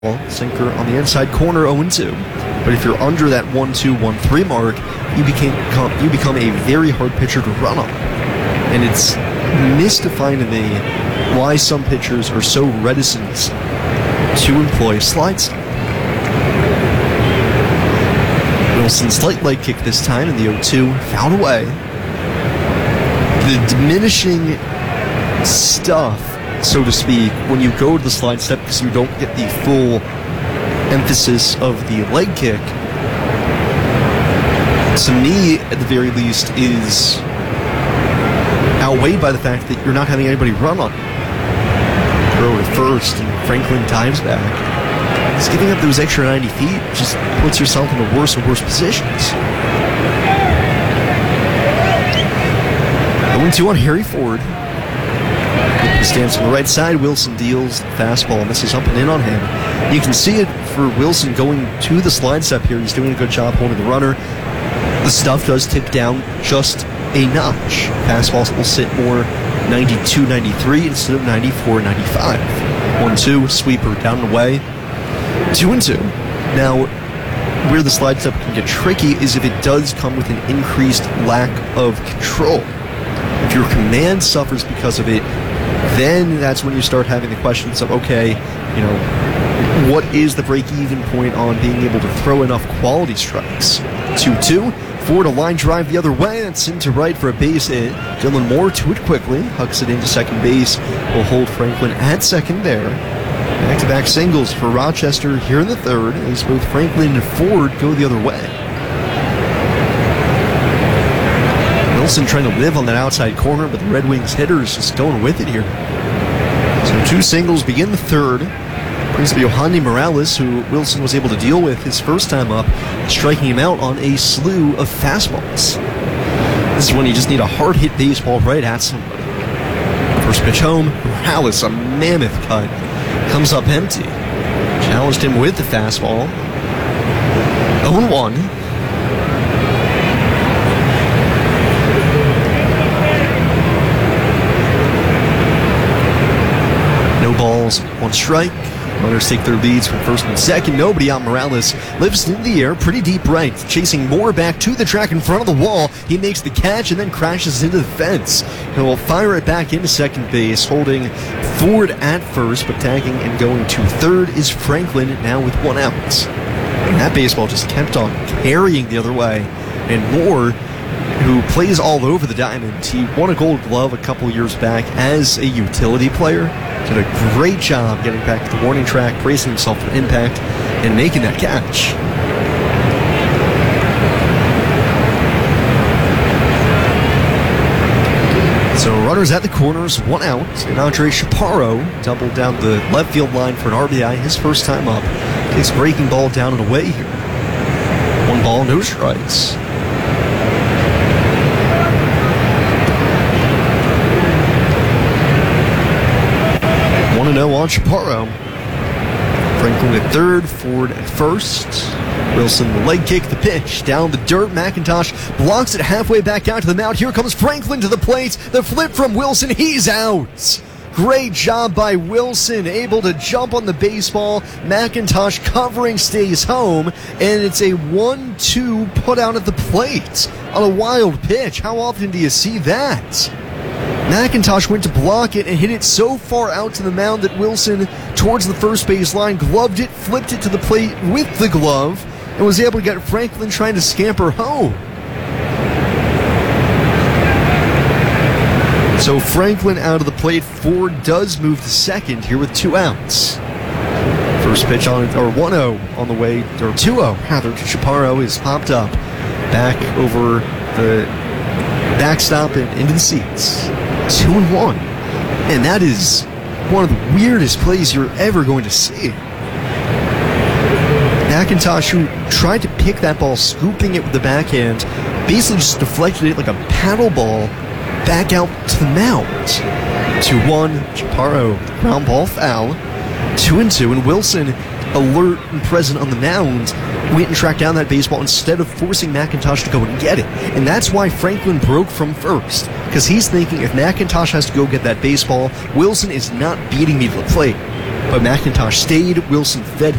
Sinker on the inside corner, 0-2. But if you're under that 1-2, 1-3 mark, you become a very hard pitcher to run on. And it's mystifying to me why some pitchers are so reticent to employ a slide step. Wilson's light leg kick this time in the 0-2, fouled away. The diminishing stuff, so to speak, when you go to the slide step because you don't get the full emphasis of the leg kick, to me, at the very least, is outweighed by the fact that you're not having anybody run on it. Throw at first, and Franklin dives back. Just giving up those extra 90 feet just puts yourself into worse and worse positions. 0-2 on Harry Ford. He stands on the right side. Wilson deals the fastball, misses up and in on him. You can see it for Wilson going to the slide step here. He's doing a good job holding the runner. The stuff does tip down just a notch. Fastballs will sit more 92, 93 instead of 94, 95. 1-2, sweeper down and away. 2-2. Now, where the slide step can get tricky is if it does come with an increased lack of control. If your command suffers because of it, then that's when you start having the questions of, okay, you know, what is the break-even point on being able to throw enough quality strikes? 2-2. Ford a line drive the other way. That's into right for a base hit. Dylan Moore to it quickly. Hucks it into second base. Will hold Franklin at second there. Back-to-back singles for Rochester here in the third as both Franklin and Ford go the other way. Wilson trying to live on that outside corner, but the Red Wings hitters just going with it here. So two singles begin the third. Brings up Yohandy Morales, who Wilson was able to deal with his first time up, striking him out on a slew of fastballs. This is when you just need a hard-hit baseball right at somebody. First pitch home, Morales, a mammoth cut, comes up empty. Challenged him with the fastball. 0-1. No balls, one strike. Runners take their leads from first and second. Nobody out. Morales lifts in the air pretty deep right, chasing Moore back to the track in front of the wall. He makes the catch and then crashes into the fence. He will fire it back into second base, holding Ford at first, but tagging and going to third is Franklin, now with one out. And that baseball just kept on carrying the other way. And Moore, who plays all over the diamond, he won a Gold Glove a couple years back as a utility player. Did a great job getting back to the warning track, bracing himself for impact, and making that catch. So runners at the corners, one out, and Andre Chaparro doubled down the left field line for an RBI, his first time up. Takes a breaking ball down and away here. 1 ball, no strikes. 1-0 on Chaparro. Franklin at third, Ford at first. Wilson the leg kick, the pitch, down the dirt. McIntosh blocks it halfway back out to the mound. Here comes Franklin to the plate. The flip from Wilson, he's out. Great job by Wilson, able to jump on the baseball. McIntosh covering, stays home, and it's a 1-2 put out at the plate on a wild pitch. How often do you see that? McIntosh went to block it and hit it so far out to the mound that Wilson, towards the first base line, gloved it, flipped it to the plate with the glove, and was able to get Franklin trying to scamper home. So Franklin out of the plate. Ford does move to second here with 2 outs. First pitch on, or 1-0 on the way, or 2-0 rather, to Chaparro is popped up back over the backstop and into the seats. 2-1. And that is one of the weirdest plays you're ever going to see. McIntosh, who tried to pick that ball, scooping it with the backhand, basically just deflected it like a paddle ball back out to the mound. 2-1, Chaparro, ground ball foul. 2-2, and Wilson, alert and present on the mound, went and tracked down that baseball instead of forcing McIntosh to go and get it. And that's why Franklin broke from first, because he's thinking if McIntosh has to go get that baseball, Wilson is not beating me to the plate. but McIntosh stayed. Wilson fed